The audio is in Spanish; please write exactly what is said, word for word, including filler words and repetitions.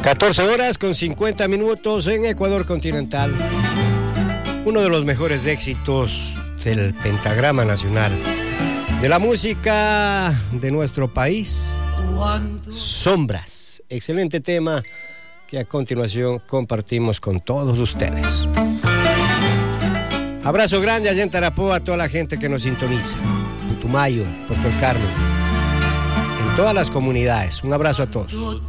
catorce horas con cincuenta minutos en Ecuador continental. Uno de los mejores éxitos del pentagrama nacional de la música de nuestro país, Sombras. Excelente tema que a continuación compartimos con todos ustedes. Abrazo grande allá en Tarapoa a toda la gente que nos sintoniza. Putumayo, Puerto El Carmen, en todas las comunidades. Un abrazo a todos.